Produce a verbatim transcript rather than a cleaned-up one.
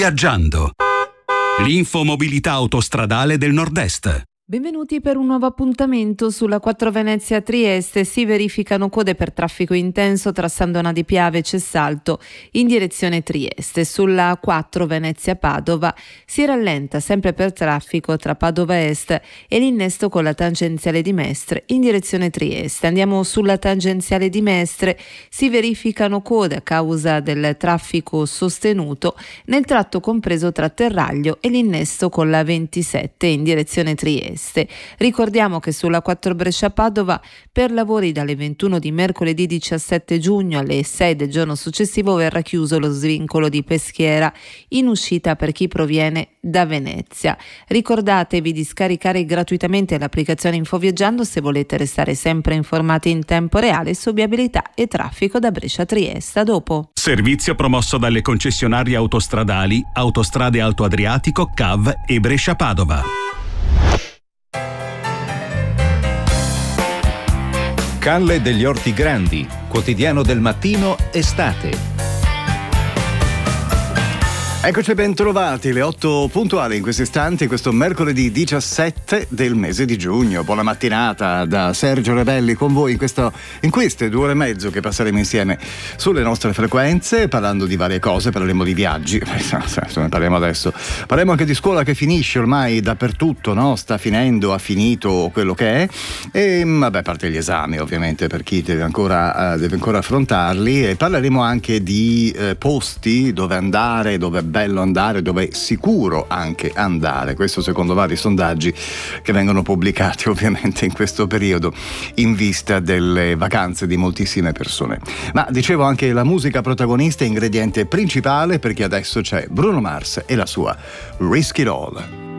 Viaggiando. L'info mobilità autostradale del Nord-Est. Benvenuti per un nuovo appuntamento sulla quattro Venezia Trieste. Si verificano code per traffico intenso tra San Donà di Piave e Cessalto in direzione Trieste. Sulla quattro Venezia Padova si rallenta sempre per traffico tra Padova Est e l'innesto con la tangenziale di Mestre in direzione Trieste. Andiamo sulla tangenziale di Mestre, si verificano code a causa del traffico sostenuto nel tratto compreso tra Terraglio e l'innesto con la ventisette in direzione Trieste. Ricordiamo che sulla quattro Brescia-Padova per lavori dalle ventuno di mercoledì diciassette giugno alle sei del giorno successivo verrà chiuso lo svincolo di Peschiera in uscita per chi proviene da Venezia. Ricordatevi di scaricare gratuitamente l'applicazione InfoViaggiando se volete restare sempre informati in tempo reale su viabilità e traffico da Brescia a Trieste. A dopo. Servizio promosso dalle concessionarie autostradali Autostrade Alto Adriatico, C A V e Brescia-Padova. Calle degli Orti Grandi, quotidiano del mattino, estate. Eccoci ben trovati, le otto puntuali in questo istante, questo mercoledì diciassette del mese di giugno. Buona mattinata da Sergio Rebelli con voi in, questo, in queste due ore e mezzo che passeremo insieme sulle nostre frequenze, parlando di varie cose. Parleremo di viaggi, ne parliamo adesso, parleremo anche di scuola che finisce ormai dappertutto, no? Sta finendo, ha finito quello che è, e vabbè, a parte gli esami ovviamente per chi deve ancora, uh, deve ancora affrontarli, e parleremo anche di uh, posti dove andare, dove bello andare, dove è sicuro anche andare, questo secondo vari sondaggi che vengono pubblicati ovviamente in questo periodo in vista delle vacanze di moltissime persone. Ma dicevo, anche la musica protagonista è ingrediente principale, perché adesso c'è Bruno Mars e la sua Risk It All.